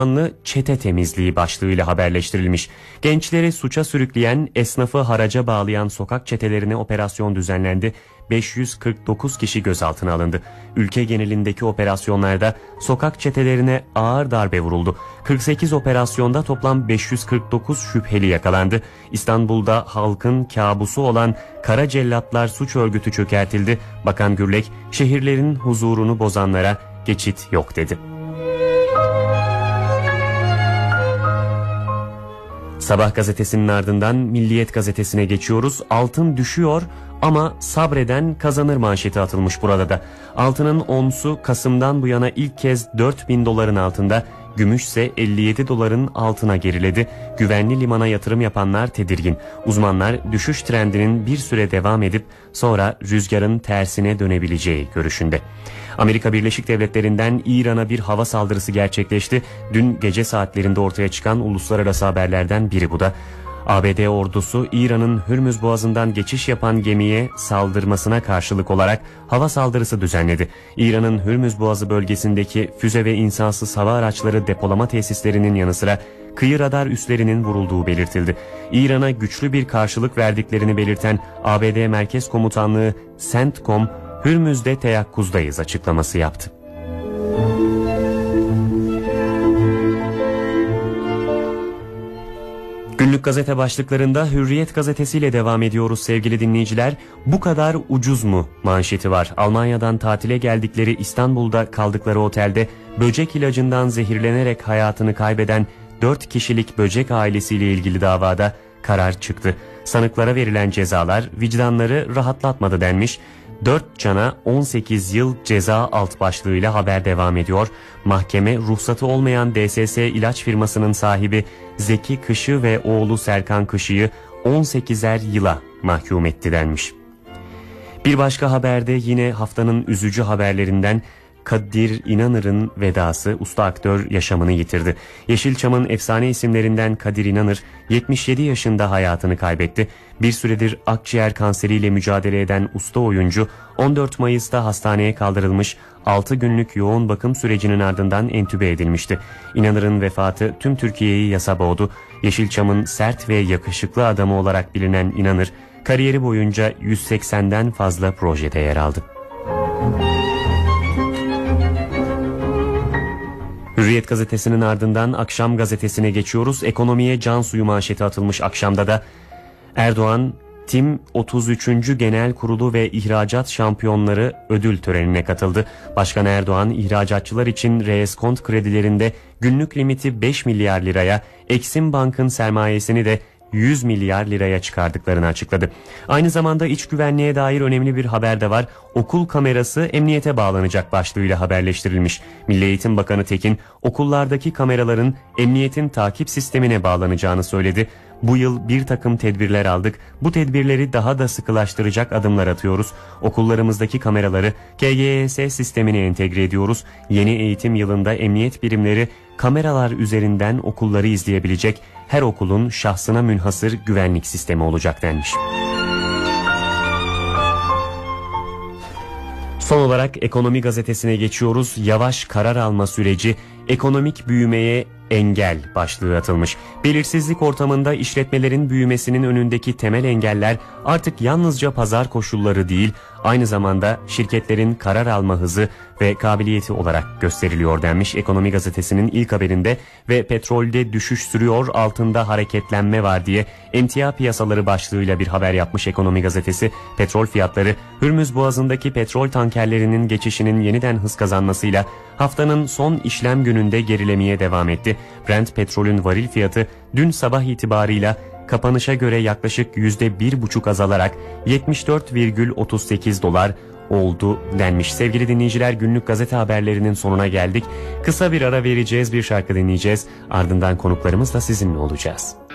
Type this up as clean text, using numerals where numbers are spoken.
çete temizliği başlığıyla haberleştirilmiş. Gençleri suça sürükleyen, esnafı haraca bağlayan sokak çetelerine operasyon düzenlendi. 549 kişi gözaltına alındı. Ülke genelindeki operasyonlarda sokak çetelerine ağır darbe vuruldu. 48 operasyonda toplam 549 şüpheli yakalandı. İstanbul'da halkın kabusu olan Kara Cellatlar suç örgütü çökertildi. Bakan Gürlek, şehirlerin huzurunu bozanlara geçit yok dedi. Sabah gazetesinin ardından Milliyet gazetesine geçiyoruz. Altın düşüyor ama sabreden kazanır manşeti atılmış burada da. Altının onsu Kasım'dan bu yana ilk kez 4.000 doların altında, gümüş ise 57 doların altına geriledi. Güvenli limana yatırım yapanlar tedirgin. Uzmanlar düşüş trendinin bir süre devam edip sonra rüzgarın tersine dönebileceği görüşünde. Amerika Birleşik Devletleri'nden İran'a bir hava saldırısı gerçekleşti. Dün gece saatlerinde ortaya çıkan uluslararası haberlerden biri bu da. ABD ordusu İran'ın Hürmüz Boğazı'ndan geçiş yapan gemiye saldırmasına karşılık olarak hava saldırısı düzenledi. İran'ın Hürmüz Boğazı bölgesindeki füze ve insansız hava araçları depolama tesislerinin yanı sıra kıyı radar üslerinin vurulduğu belirtildi. İran'a güçlü bir karşılık verdiklerini belirten ABD Merkez Komutanlığı CENTCOM, Hürmüz'de teyakkuzdayız açıklaması yaptı. Günlük gazete başlıklarında Hürriyet gazetesiyle devam ediyoruz sevgili dinleyiciler. Bu kadar ucuz mu manşeti var. Almanya'dan tatile geldikleri İstanbul'da kaldıkları otelde böcek ilacından zehirlenerek hayatını kaybeden 4 kişilik böcek ailesiyle ilgili davada karar çıktı. Sanıklara verilen cezalar vicdanları rahatlatmadı denmiş. 4 cana 18 yıl ceza alt başlığıyla haber devam ediyor. Mahkeme ruhsatı olmayan DSS ilaç firmasının sahibi Zeki Kışı ve oğlu Serkan Kışı'yı 18'er yıla mahkum etti denmiş. Bir başka haberde yine haftanın üzücü haberlerinden Kadir İnanır'ın vedası, usta aktör yaşamını yitirdi. Yeşilçam'ın efsane isimlerinden Kadir İnanır 77 yaşında hayatını kaybetti. Bir süredir akciğer kanseriyle mücadele eden usta oyuncu 14 Mayıs'ta hastaneye kaldırılmış, 6 günlük yoğun bakım sürecinin ardından entübe edilmişti. İnanır'ın vefatı tüm Türkiye'yi yasa boğdu. Yeşilçam'ın sert ve yakışıklı adamı olarak bilinen İnanır, kariyeri boyunca 180'den fazla projede yer aldı. Hürriyet gazetesinin ardından Akşam gazetesine geçiyoruz. Ekonomiye can suyu manşeti atılmış Akşam'da da. Erdoğan, Tim 33. Genel Kurulu ve ihracat şampiyonları ödül törenine katıldı. Başkan Erdoğan, ihracatçılar için reeskont kredilerinde günlük limiti 5 milyar liraya, Eksim Bank'ın sermayesini de 100 milyar liraya çıkardıklarını açıkladı. Aynı zamanda iç güvenliğe dair önemli bir haber de var. Okul kamerası emniyete bağlanacak başlığıyla haberleştirilmiş. Milli Eğitim Bakanı Tekin, okullardaki kameraların emniyetin takip sistemine bağlanacağını söyledi. Bu yıl bir takım tedbirler aldık. Bu tedbirleri daha da sıkılaştıracak adımlar atıyoruz. Okullarımızdaki kameraları KGS sistemine entegre ediyoruz. Yeni eğitim yılında emniyet birimleri kameralar üzerinden okulları izleyebilecek, her okulun şahsına münhasır güvenlik sistemi olacak denmiş. Son olarak Ekonomi gazetesine geçiyoruz. Yavaş karar alma süreci, ekonomik büyümeye engel başlığı atılmış. Belirsizlik ortamında işletmelerin büyümesinin önündeki temel engeller artık yalnızca pazar koşulları değil, aynı zamanda şirketlerin karar alma hızı ve kabiliyeti olarak gösteriliyor denmiş Ekonomi gazetesinin ilk haberinde. Ve petrolde düşüş sürüyor, altında hareketlenme var diye emtia piyasaları başlığıyla bir haber yapmış Ekonomi gazetesi. Petrol fiyatları Hürmüz Boğazı'ndaki petrol tankerlerinin geçişinin yeniden hız kazanmasıyla haftanın son işlem gününde gerilemeye devam etti. Brent petrolün varil fiyatı dün sabah itibarıyla kapanışa göre yaklaşık %1,5 azalarak 74,38 dolar oldu denmiş. Sevgili dinleyiciler, günlük gazete haberlerinin sonuna geldik. Kısa bir ara vereceğiz, bir şarkı dinleyeceğiz. Ardından konuklarımızla sizinle olacağız.